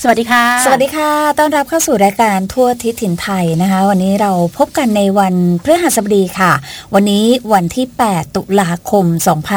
สวัสดีค่ะสวัสดีค่ะต้อนรับเข้าสู่รายการทั่วทิศถิ่นไทยนะคะวันนี้เราพบกันในวันพฤหัสบดีค่ะวันนี้วันที่8ตุลาคม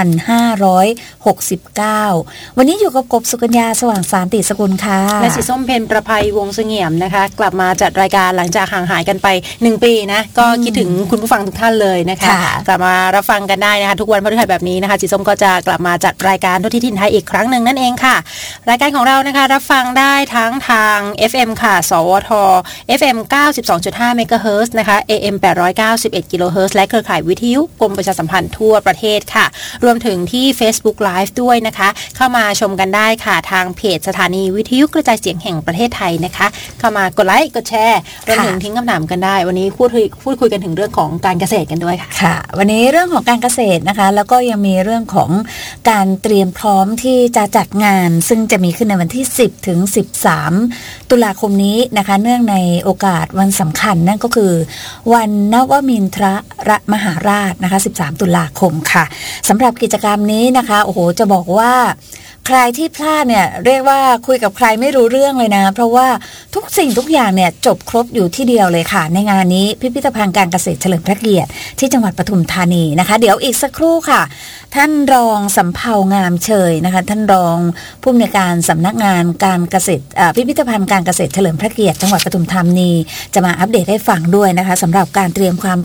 2569วันนี้อยู่กับกบสุกัญญาสว่างสานติสกุลค่ะและสีส้มเพ็ญประภัยวงศ์เสงี่ยมนะคะกลับมาจัดรายการหลังจากห่างหายกันไป1ปีนะก็คิดถึงคุณผู้ฟังทุกท่านเลยนะคะกลับมารับฟังกันได้นะคะทุกวันพฤหัสแบบนี้นะคะสีส้มก็จะกลับมาจัดรายการทั่วทิศถิ่นไทยอีกครั้งหนึ่งนั่นเองค่ะรายการของเรานะคะรับฟังได้ทั้งทาง FM ค่ะสวท FM 92.5 เมกะเฮิรตซ์นะคะ AM 891 กิโลเฮิรตซ์และเครือข่ายวิทยุกรมประชาสัมพันธ์ทั่วประเทศค่ะรวมถึงที่ Facebook Live ด้วยนะคะเข้ามาชมกันได้ค่ะทางเพจสถานีวิทยุกระจายเสียงแห่งประเทศไทยนะคะเข้ามากดไลค์กดแชร์รวมถึงทิ้งคำถามกันได้วันนี้พูดคุยกันถึงเรื่องของการเกษตรกันด้วยค่ะค่ะวันนี้เรื่องของการเกษตรนะคะแล้วก็ยังมีเรื่องของการเตรียมพร้อมที่จะจัดงานซึ่งจะมีขึ้นในวันที่10ถึง13ตุลาคมนี้นะคะเนื่องในโอกาสวันสำคัญนั่นก็คือวันนวมินทรมหาราชนะคะ13ตุลาคมค่ะสำหรับกิจกรรมนี้นะคะโอ้โหจะบอกว่าใครที่พลาดเนี่ยเรียกว่าคุยกับใครไม่รู้เรื่องเลยนะเพราะว่าทุกสิ่งทุกอย่างเนี่ยจบครบอยู่ที่เดียวเลยค่ะในงานนี้พิพิธภัณฑ์การเกษตรเฉลิมพระเกียรติที่จังหวัดปทุมธานีนะคะเดี๋ยวอีกสักครู่ค่ะท่านรองสำเภางามเฉยนะคะท่านรองผู้อำนวยการสำนักงานการเกษตรพิพิธภัณฑ์การเกษตรเฉลิมพระเกียรติจังหวัดปทุมธานีจะมาอัปเดตให้ฟังด้วยนะคะสำหรับการเตรียมความ